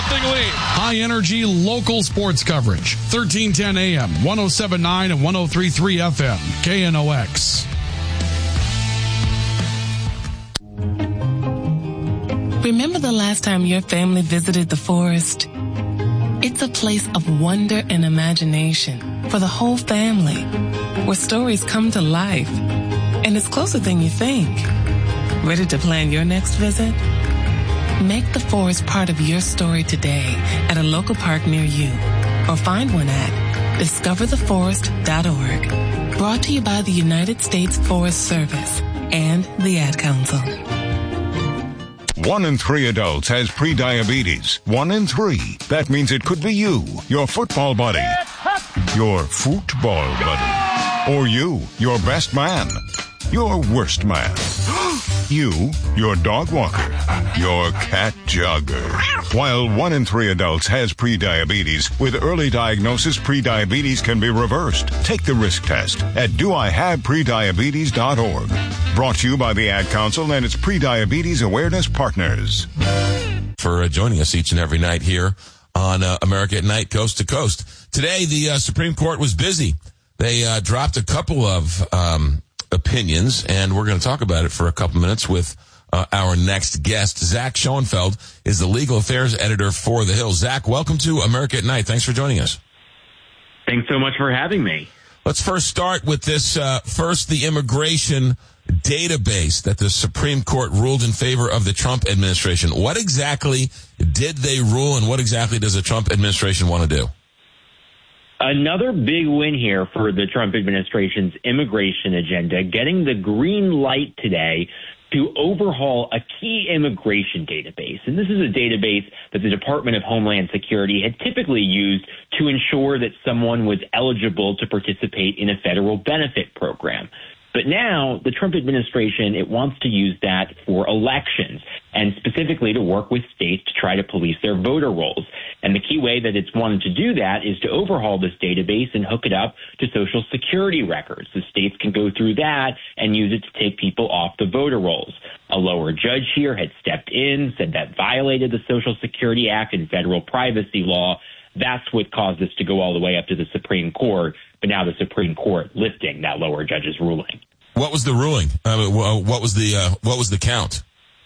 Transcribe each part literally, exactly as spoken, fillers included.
nothing lead. High energy local sports coverage. thirteen ten A M, ten seventy-nine and ten thirty-three F M. K N O X. Remember the last time your family visited the forest? It's a place of wonder and imagination for the whole family, where stories come to life. And it's closer than you think. Ready to plan your next visit? Make the forest part of your story today at a local park near you, or find one at discover the forest dot org. Brought to you by the United States Forest Service and the Ad Council. One in three adults has prediabetes. One in three. That means it could be you, your football buddy, your football buddy, or you, your best man, your worst man, you, your dog walker, your cat jogger. While one in three adults has prediabetes, with early diagnosis, prediabetes can be reversed. Take the risk test at do I have prediabetes dot org. Brought to you by the Ad Council and its Prediabetes Awareness Partners. For uh, joining us each and every night here on uh, America at Night, Coast to Coast. Today, the uh, Supreme Court was busy. They uh, dropped a couple of um, opinions, and we're going to talk about it for a couple minutes with uh, our next guest. Zach Schoenfeld is the legal affairs editor for The Hill. Zach, welcome to America at Night. Thanks for joining us. Thanks so much for having me. Let's first start with this. Uh, first, the immigration database that the Supreme Court ruled in favor of the Trump administration. What exactly did they rule, and what exactly does the Trump administration want to do? Another big win here for the Trump administration's immigration agenda, getting the green light today to overhaul a key immigration database. And this is a database that the Department of Homeland Security had typically used to ensure that someone was eligible to participate in a federal benefit program. But now the Trump administration, it wants to use that for elections, and specifically to work with states to try to police their voter rolls. And the key way that it's wanted to do that is to overhaul this database and hook it up to Social Security records. The states can go through that and use it to take people off the voter rolls. A lower judge here had stepped in, said that violated the Social Security Act and federal privacy law. That's what caused this to go all the way up to the Supreme Court, but now the Supreme Court lifting that lower judge's ruling. What was the ruling? Uh, what was the uh, what was the count?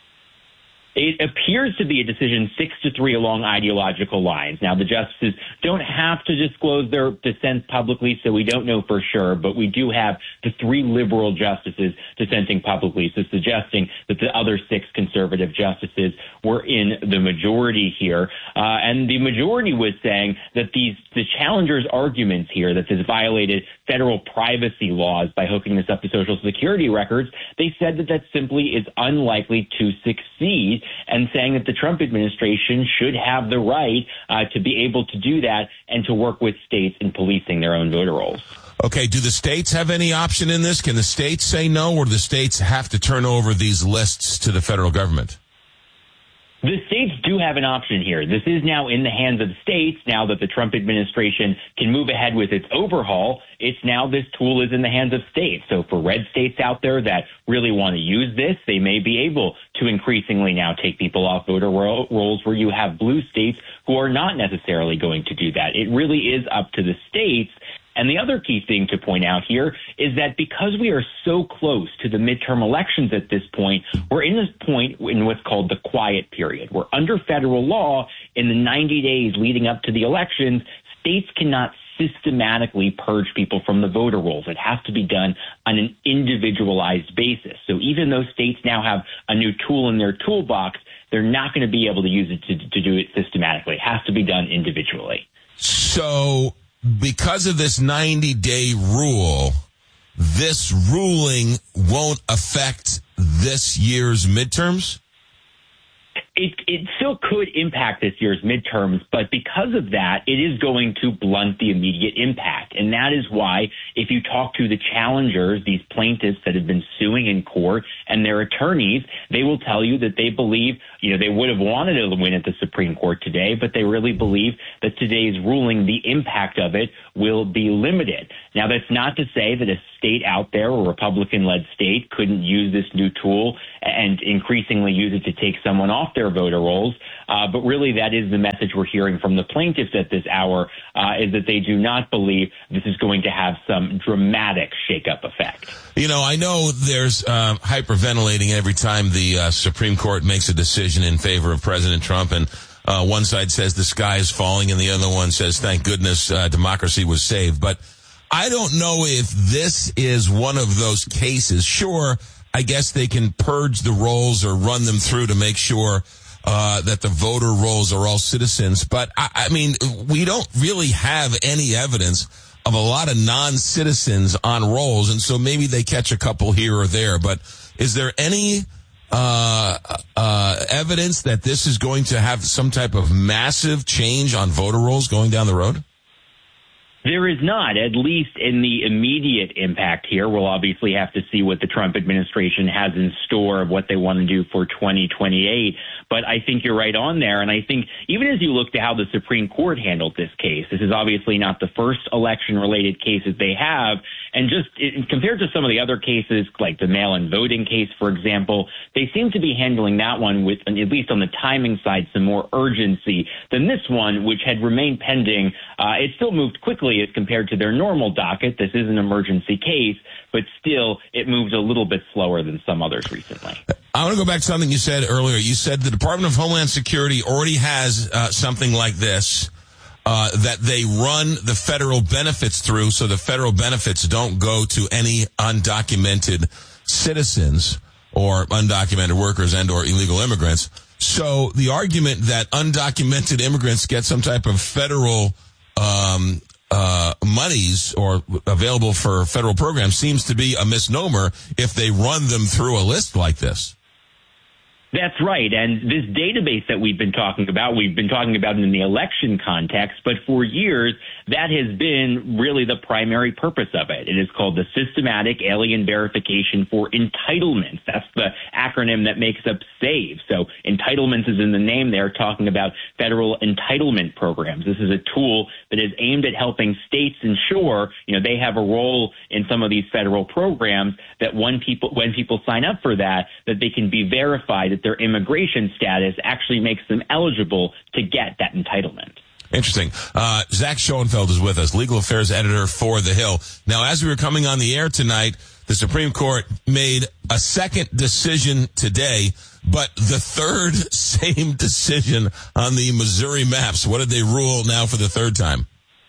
It appears to be a decision six to three along ideological lines. Now, the justices don't have to disclose their dissent publicly, so we don't know for sure, but we do have the three liberal justices dissenting publicly, so suggesting that the other six conservative justices were in the majority here. Uh, and the majority was saying that these the challengers' arguments here, that this violated federal privacy laws by hooking this up to Social Security records, they said that that simply is unlikely to succeed, and saying that the Trump administration should have the right uh, to be able to do that and to work with states in policing their own voter rolls. Okay, do the states have any option in this? Can the states say no, or do the states have to turn over these lists to the federal government? The states do have an option here. This is now in the hands of the states. Now that the Trump administration can move ahead with its overhaul, it's now this tool is in the hands of states. So for red states out there that really want to use this, they may be able to increasingly now take people off voter ro- rolls where you have blue states who are not necessarily going to do that. It really is up to the states. And the other key thing to point out here is that because we are so close to the midterm elections at this point, we're in this point in what's called the quiet period. We're under federal law in the ninety days leading up to the elections. States cannot systematically purge people from the voter rolls. It has to be done on an individualized basis. So even though states now have a new tool in their toolbox, they're not going to be able to use it to, to do it systematically. It has to be done individually. So because of this ninety-day rule, this ruling won't affect this year's midterms? It, it still could impact this year's midterms, but because of that, it is going to blunt the immediate impact. And that is why, if you talk to the challengers, these plaintiffs that have been suing in court, and their attorneys, they will tell you that they believe, you know, they would have wanted to win at the Supreme Court today, but they really believe that today's ruling, the impact of it will be limited. Now, that's not to say that a state out there, a Republican-led state, couldn't use this new tool and increasingly use it to take someone off their voter rolls. Uh, but really, that is the message we're hearing from the plaintiffs at this hour, uh, is that they do not believe this is going to have some dramatic shakeup effect. You know, I know there's uh, hyperventilating every time the uh, Supreme Court makes a decision in favor of President Trump, and uh, one side says the sky is falling, and the other one says, thank goodness uh, democracy was saved. But I don't know if this is one of those cases. Sure, I guess they can purge the rolls or run them through to make sure uh that the voter rolls are all citizens. But, I, I mean, we don't really have any evidence of a lot of non-citizens on rolls, and so maybe they catch a couple here or there. But is there any uh uh evidence that this is going to have some type of massive change on voter rolls going down the road? There is not, at least in the immediate impact here. We'll obviously have to see what the Trump administration has in store of what they want to do for twenty twenty-eight. But I think you're right on there. And I think even as you look to how the Supreme Court handled this case, this is obviously not the first election-related cases they have. And just it, compared to some of the other cases, like the mail-in voting case, for example, they seem to be handling that one with, at least on the timing side, some more urgency than this one, which had remained pending. Uh, it still moved quickly as compared to their normal docket. This is an emergency case, but still it moved a little bit slower than some others recently. I want to go back to something you said earlier. You said the Department of Homeland Security already has uh, something like this uh, that they run the federal benefits through, so the federal benefits don't go to any undocumented citizens or undocumented workers and or illegal immigrants. So the argument that undocumented immigrants get some type of federal um Uh, monies or available for federal programs seems to be a misnomer if they run them through a list like this. That's right. And this database that we've been talking about, we've been talking about it in the election context, but for years, that has been really the primary purpose of it. It is called the Systematic Alien Verification for Entitlements. That's the acronym that makes up SAVE. So entitlements is in the name there, talking about federal entitlement programs. This is a tool that is aimed at helping states ensure, you know, they have a role in some of these federal programs, that when people, when people sign up for that, that they can be verified that their immigration status actually makes them eligible to get that entitlement. Interesting. Uh, Zach Schoenfeld is with us, legal affairs editor for The Hill. Now, as we were coming on the air tonight, the Supreme Court made a second decision today, but the third same decision on the Missouri maps. What did they rule now for the third time?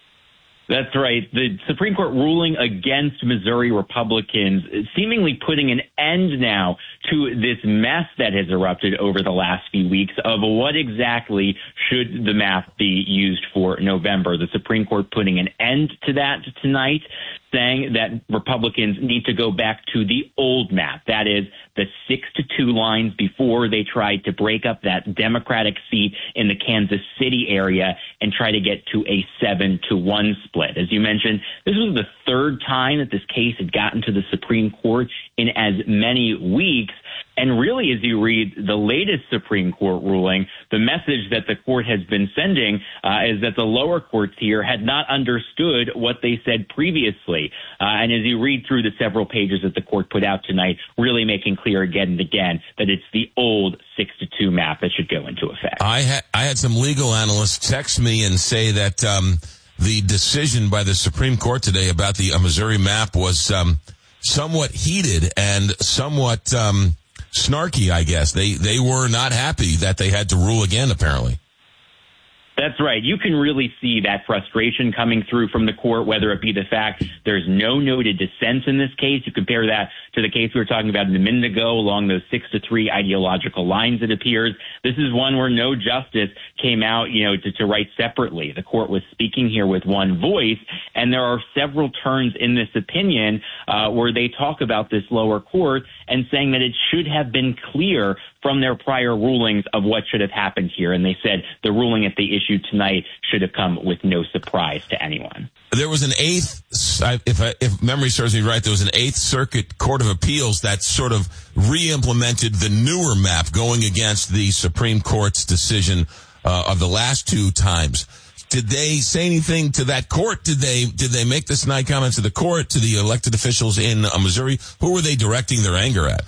That's right. The Supreme Court ruling against Missouri Republicans, seemingly putting an end now to this mess that has erupted over the last few weeks of what exactly should the map be used for November. The Supreme Court putting an end to that tonight, saying that Republicans need to go back to the old map. That is the six to two lines before they tried to break up that Democratic seat in the Kansas City area and try to get to a seven to one split. As you mentioned, this was the third time that this case had gotten to the Supreme Court in as many weeks. And really, as you read the latest Supreme Court ruling, the message that the court has been sending uh, is that the lower courts here had not understood what they said previously. Uh, and as you read through the several pages that the court put out tonight, really making clear again and again that it's the old six to two map that should go into effect. I had I had some legal analysts text me and say that um, the decision by the Supreme Court today about the uh, Missouri map was um, somewhat heated and somewhat um, snarky, I guess. They they were not happy that they had to rule again, apparently. That's right. You can really see that frustration coming through from the court, whether it be the fact there's no noted dissents in this case. You compare that to the case we were talking about a minute ago along those six to three ideological lines, it appears. This is one where no justice came out, you know, to, to write separately. The court was speaking here with one voice, and there are several turns in this opinion uh, where they talk about this lower court and saying that it should have been clear from their prior rulings of what should have happened here. And they said the ruling that they issued tonight should have come with no surprise to anyone. There was an eighth, if I, if memory serves me right, there was an Eighth Circuit Court of Appeals that sort of re-implemented the newer map going against the Supreme Court's decision uh, of the last two times. did they say anything to that court? Did they did they make the snide comment to the court, to the elected officials in uh, Missouri? Who were they directing their anger at?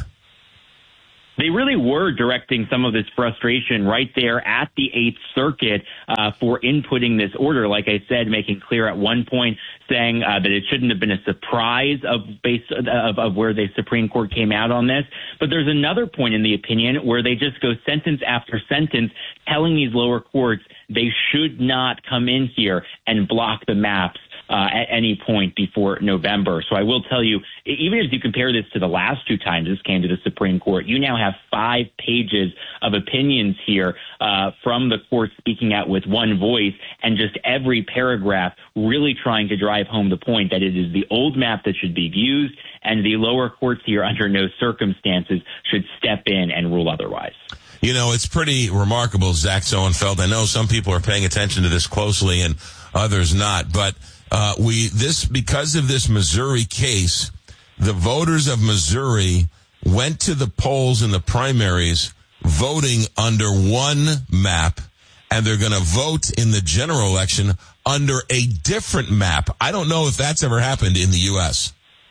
They really were directing some of this frustration right there at the Eighth Circuit uh, for inputting this order. Like I said, making clear at one point saying uh, that it shouldn't have been a surprise of, base, of of where the Supreme Court came out on this. But there's another point in the opinion where they just go sentence after sentence telling these lower courts they should not come in here and block the maps Uh, at any point before November. So I will tell you, even if you compare this to the last two times this came to the Supreme Court, you now have five pages of opinions here uh, from the court speaking out with one voice, and just every paragraph really trying to drive home the point that it is the old map that should be used, and the lower courts here under no circumstances should step in and rule otherwise. You know, it's pretty remarkable, Zach Schoenfeld. I know some people are paying attention to this closely and others not, but Uh, we, this, because of this Missouri case, the voters of Missouri went to the polls in the primaries voting under one map, and they're going to vote in the general election under a different map. I don't know if that's ever happened in the U S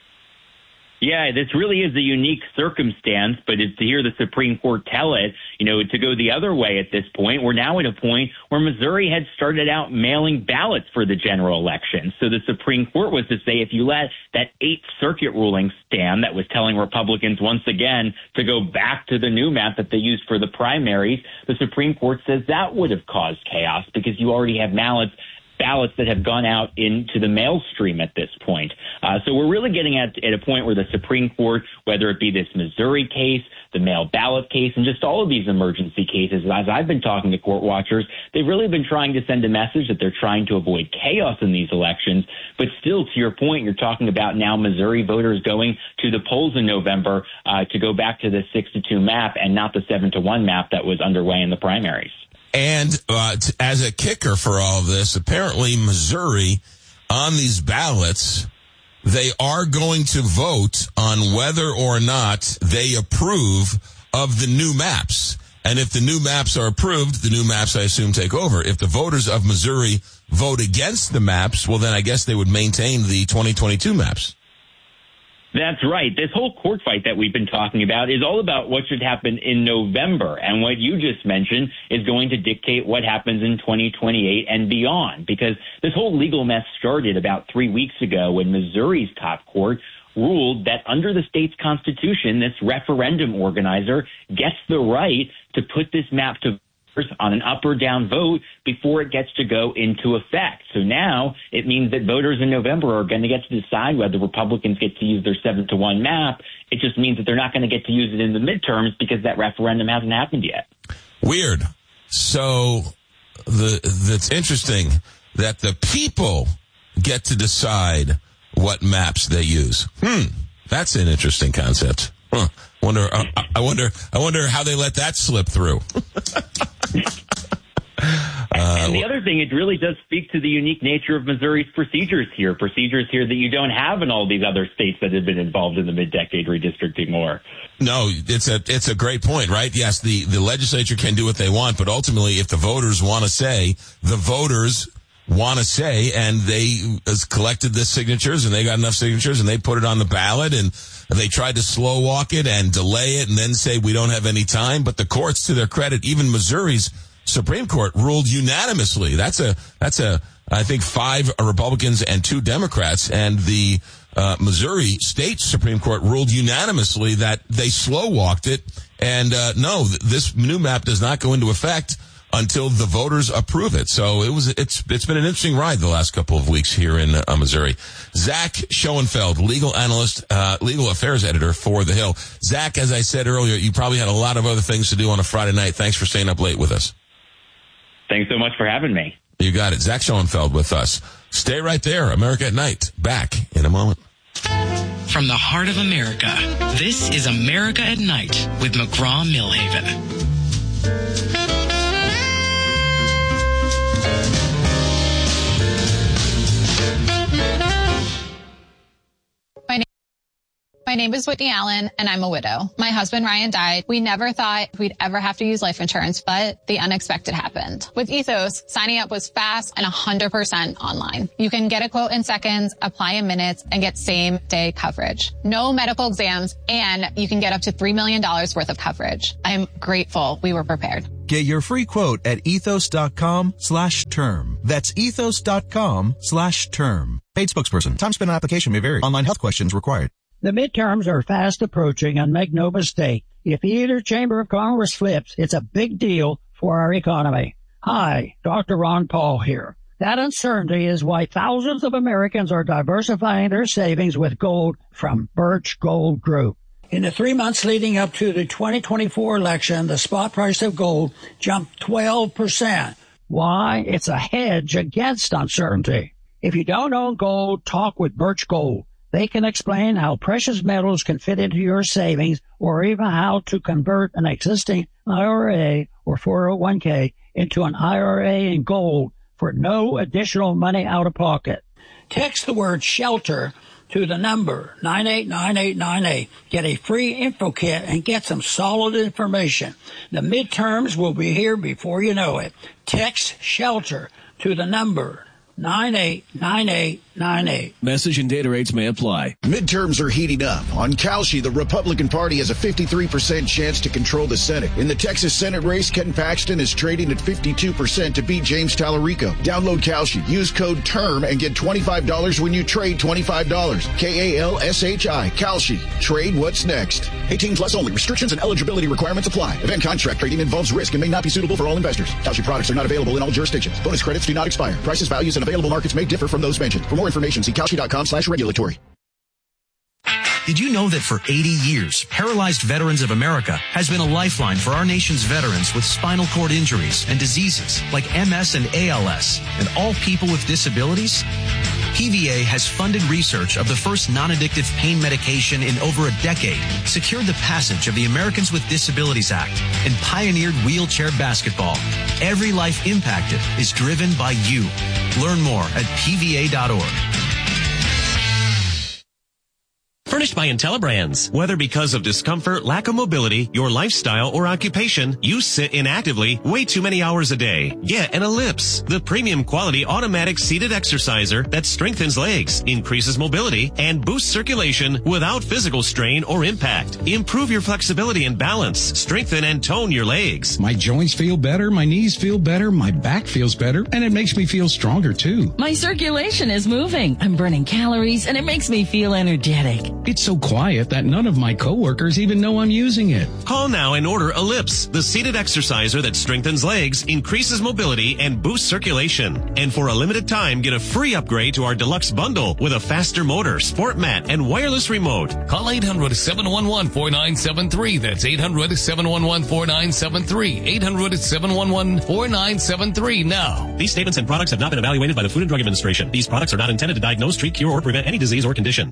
Yeah, this really is a unique circumstance, but it's to hear the Supreme Court tell it, you know, to go the other way at this point. We're now at a point where Missouri had started out mailing ballots for the general election. So the Supreme Court was to say if you let that Eighth Circuit ruling stand that was telling Republicans once again to go back to the new map that they used for the primaries, the Supreme Court says that would have caused chaos because you already have ballots ballots that have gone out into the mail stream at this point. Uh, so we're really getting at, at a point where the Supreme Court, whether it be this Missouri case, the mail ballot case, and just all of these emergency cases, as I've been talking to court watchers, they've really been trying to send a message that they're trying to avoid chaos in these elections. But still, to your point, you're talking about now Missouri voters going to the polls in November uh, to go back to the six to two map and not the seven to one map that was underway in the primaries. And uh, t- as a kicker for all of this, apparently Missouri, on these ballots, they are going to vote on whether or not they approve of the new maps. And if the new maps are approved, the new maps, I assume, take over. If the voters of Missouri vote against the maps, well, then I guess they would maintain the twenty twenty-two maps. That's right. This whole court fight that we've been talking about is all about what should happen in November. And what you just mentioned is going to dictate what happens in twenty twenty-eight and beyond, because this whole legal mess started about three weeks ago when Missouri's top court ruled that under the state's constitution, this referendum organizer gets the right to put this map to on an up or down vote before it gets to go into effect. So now it means that voters in November are going to get to decide whether Republicans get to use their seven to one map. It just means that they're not going to get to use it in the midterms because that referendum hasn't happened yet. Weird. So the that's interesting that the people get to decide what maps they use. Hmm. That's an interesting concept. Huh. Wonder. Uh, I wonder. I wonder how they let that slip through. Uh, and the other thing, it really does speak to the unique nature of Missouri's procedures here, procedures here that you don't have in all these other states that have been involved in the mid-decade redistricting war. No, it's a it's a great point, right? Yes, the, the legislature can do what they want, but ultimately, if the voters want to say, the voters want to say, and they has collected the signatures, and they got enough signatures, and they put it on the ballot, and they tried to slow walk it and delay it, and then say we don't have any time. But the courts, to their credit, even Missouri's Supreme Court ruled unanimously. That's a, that's a, I think five Republicans and two Democrats, and the uh, Missouri State Supreme Court ruled unanimously that they slow walked it. And uh, no, this new map does not go into effect until the voters approve it. So it was, it's, it's been an interesting ride the last couple of weeks here in uh, Missouri. Zach Schoenfeld, legal analyst, uh, legal affairs editor for The Hill. Zach, as I said earlier, you probably had a lot of other things to do on a Friday night. Thanks for staying up late with us. Thanks so much for having me. You got it. Zach Schoenfeld with us. Stay right there. America at Night. Back in a moment. From the heart of America, this is America at Night with McGraw-Millhaven. My My name is Whitney Allen, and I'm a widow. My husband, Ryan, died. We never thought we'd ever have to use life insurance, but the unexpected happened. With Ethos, signing up was fast and one hundred percent online. You can get a quote in seconds, apply in minutes, and get same-day coverage. No medical exams, and you can get up to three million dollars worth of coverage. I'm grateful we were prepared. Get your free quote at ethos.com slash term. That's ethos.com slash term. Paid spokesperson. Time spent on application may vary. Online health questions required. The midterms are fast approaching, and make no mistake, if either chamber of Congress flips, it's a big deal for our economy. Hi, Doctor Ron Paul here. That uncertainty is why thousands of Americans are diversifying their savings with gold from Birch Gold Group. In the three months leading up to the twenty twenty-four election, the spot price of gold jumped twelve percent. Why? It's a hedge against uncertainty. If you don't own gold, talk with Birch Gold. They can explain how precious metals can fit into your savings, or even how to convert an existing I R A or four oh one k into an I R A in gold for no additional money out of pocket. Text the word SHELTER to the number nine eight nine eight nine eight. Get a free info kit and get some solid information. The midterms will be here before you know it. Text SHELTER to the number nine eight nine eight nine eight. Message and data rates may apply. Midterms are heating up. On Kalshi, the Republican Party has a fifty-three percent chance to control the Senate. In the Texas Senate race, Ken Paxton is trading at fifty-two percent to beat James Tallarico. Download Kalshi. Use code TERM and get twenty-five dollars when you trade twenty-five dollars. K A L S H I. Kalshi. Trade what's next. eighteen plus only. Restrictions and eligibility requirements apply. Event contract trading involves risk and may not be suitable for all investors. Kalshi products are not available in all jurisdictions. Bonus credits do not expire. Prices, values, and available markets may differ from those mentioned. For more information, see Kalshi.com slash regulatory. Did you know that for eighty years, Paralyzed Veterans of America has been a lifeline for our nation's veterans with spinal cord injuries and diseases like M S and A L S, and all people with disabilities? P V A has funded research of the first non-addictive pain medication in over a decade, secured the passage of the Americans with Disabilities Act, and pioneered wheelchair basketball. Every life impacted is driven by you. Learn more at P V A dot org. Furnished by IntelliBrands. Whether because of discomfort, lack of mobility, your lifestyle, or occupation, you sit inactively way too many hours a day. Get an Ellipse, the premium quality automatic seated exerciser that strengthens legs, increases mobility, and boosts circulation without physical strain or impact. Improve your flexibility and balance. Strengthen and tone your legs. My joints feel better, my knees feel better, my back feels better, and it makes me feel stronger too. My circulation is moving. I'm burning calories, and it makes me feel energetic. It's so quiet that none of my coworkers even know I'm using it. Call now and order Ellipse, the seated exerciser that strengthens legs, increases mobility, and boosts circulation. And for a limited time, get a free upgrade to our deluxe bundle with a faster motor, sport mat, and wireless remote. Call eight hundred, seven one one, four nine seven three. That's eight hundred, seven one one, four nine seven three. eight hundred, seven one one, four nine seven three now. These statements and products have not been evaluated by the Food and Drug Administration. These products are not intended to diagnose, treat, cure, or prevent any disease or condition.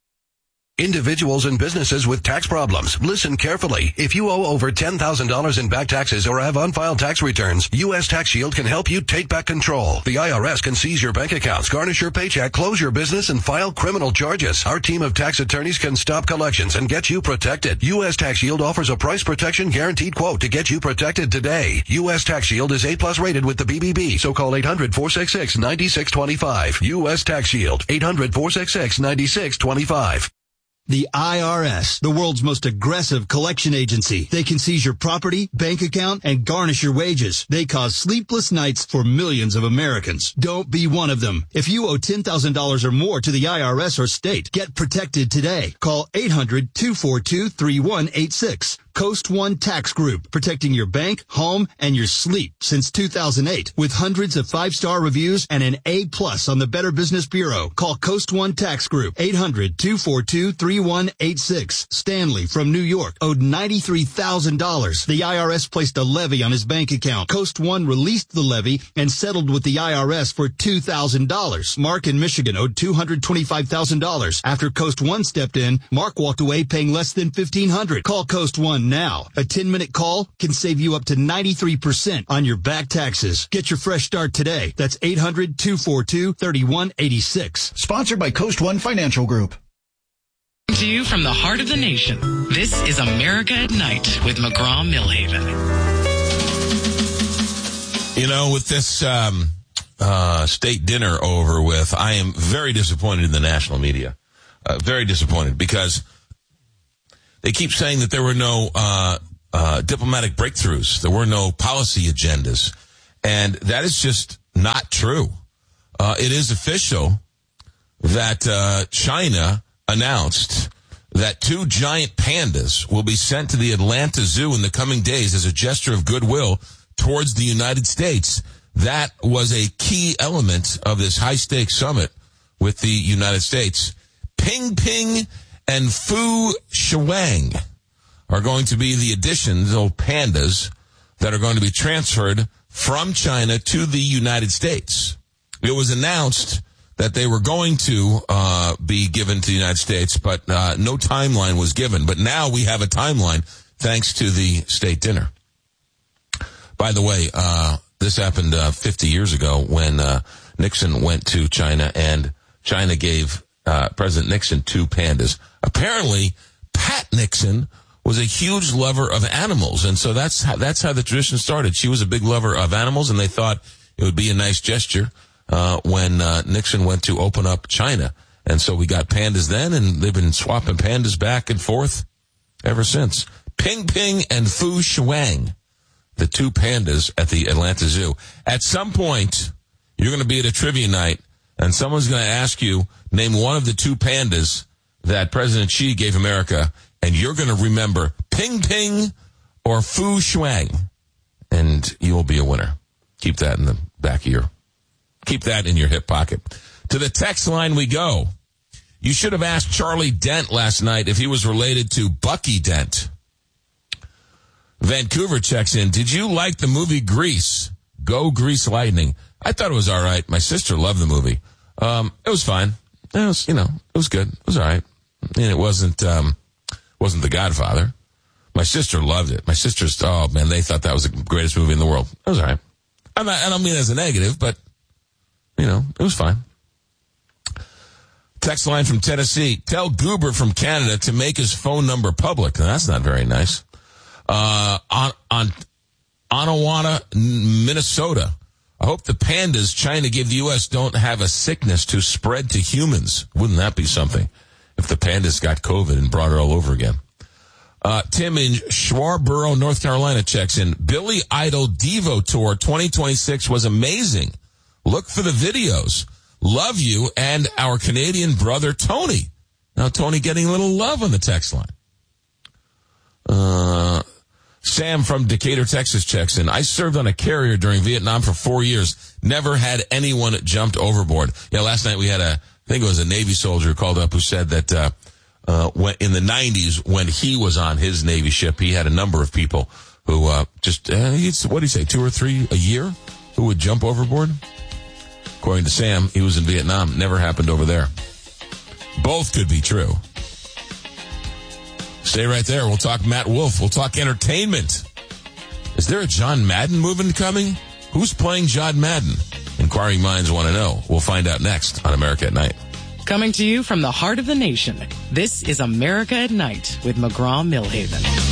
Individuals and businesses with tax problems, listen carefully. If you owe over ten thousand dollars in back taxes or have unfiled tax returns, U S Tax Shield can help you take back control. The I R S can seize your bank accounts, garnish your paycheck, close your business, and file criminal charges. Our team of tax attorneys can stop collections and get you protected. U S Tax Shield offers a price protection guaranteed quote to get you protected today. U S Tax Shield is A plus rated with the B B B, so call eight hundred, four six six, nine six two five. U S Tax Shield, eight hundred, four six six, nine six two five. The I R S, the world's most aggressive collection agency. They can seize your property, bank account, and garnish your wages. They cause sleepless nights for millions of Americans. Don't be one of them. If you owe ten thousand dollars or more to the I R S or state, get protected today. Call eight hundred, two four two, three one eight six. Coast One Tax Group, protecting your bank, home, and your sleep since two thousand eight. With hundreds of five-star reviews and an A plus on the Better Business Bureau. Call Coast One Tax Group, eight hundred, two four two, three one eight six. Stanley from New York owed ninety-three thousand dollars. The I R S placed a levy on his bank account. Coast One released the levy and settled with the I R S for two thousand dollars. Mark in Michigan owed two hundred twenty-five thousand dollars. After Coast One stepped in, Mark walked away paying less than fifteen hundred dollars. Call Coast One now. A ten-minute call can save you up to ninety-three percent on your back taxes. Get your fresh start today. That's eight hundred, two four two, three one eight six. Sponsored by Coast One Financial Group. To you from the heart of the nation, this is America at Night with McGraw-Milhaven. You know, with this um, uh, state dinner over with, I am very disappointed in the national media. Uh, very disappointed because they keep saying that there were no uh, uh, diplomatic breakthroughs. There were no policy agendas. And that is just not true. Uh, it is official that uh, China announced that two giant pandas will be sent to the Atlanta Zoo in the coming days as a gesture of goodwill towards the United States. That was a key element of this high-stakes summit with the United States. Ping Ping and Fu Shuang are going to be the additions, those pandas, that are going to be transferred from China to the United States. It was announced that they were going to uh, be given to the United States, but uh, no timeline was given. But now we have a timeline thanks to the state dinner. By the way, uh, this happened uh, fifty years ago when uh, Nixon went to China, and China gave uh, President Nixon two pandas. Apparently, Pat Nixon was a huge lover of animals, and so that's how, that's how the tradition started. She was a big lover of animals, and they thought it would be a nice gesture uh, when uh, Nixon went to open up China. And so we got pandas then, and they've been swapping pandas back and forth ever since. Ping Ping and Fu Shuang, the two pandas at the Atlanta Zoo. At some point, you're going to be at a trivia night, and someone's going to ask you, name one of the two pandas that President Xi gave America, and you're going to remember Ping Ping or Fu Shuang, and you'll be a winner. Keep that in the back of your, keep that in your hip pocket. To the text line we go. You should have asked Charlie Dent last night if he was related to Bucky Dent. Vancouver checks in. Did you like the movie Grease? Go Grease Lightning. I thought it was all right. My sister loved the movie. Um, it was fine. It was, you know, it was good. It was all right. And it wasn't, um, wasn't The Godfather. My sister loved it. My sister's, oh man, they thought that was the greatest movie in the world. It was all right. I'm not, I don't mean it as a negative, but, you know, it was fine. Text line from Tennessee. Tell Goober from Canada to make his phone number public. Now, that's not very nice. Uh, on, on Onawana, Minnesota. I hope the pandas China gave the U S don't have a sickness to spread to humans. Wouldn't that be something if the pandas got COVID and brought it all over again? Uh, Tim in Schwarborough, North Carolina checks in. Billy Idol Devo Tour twenty twenty-six was amazing. Look for the videos. Love you and our Canadian brother Tony. Now Tony getting a little love on the text line. Uh, Sam from Decatur, Texas checks in. I served on a carrier during Vietnam for four years. Never had anyone jumped overboard. Yeah, last night we had a, I think it was a Navy soldier who called up who said that, uh, uh, when, in the nineties, when he was on his Navy ship, he had a number of people who, uh, just, uh, what do you say, two or three a year who would jump overboard? According to Sam, he was in Vietnam. Never happened over there. Both could be true. Stay right there. We'll talk Matt Wolf. We'll talk entertainment. Is there a John Madden movement coming? Who's playing John Madden? Inquiring minds want to know. We'll find out next on America at Night. Coming to you from the heart of the nation, this is America at Night with McGraw-Milhaven.